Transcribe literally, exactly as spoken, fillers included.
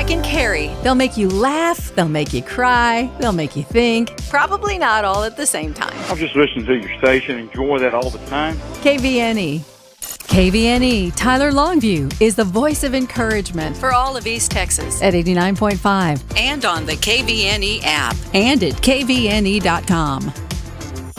Mike and Carrie. They'll make you laugh, they'll make you cry, they'll make you think. Probably not all at the same time. I'm just listening to your station. Enjoy that all the time. K V N E. K V N E, Tyler Longview, is the voice of encouragement for all of East Texas at eighty-nine point five and on the K V N E app and at K V N E dot com.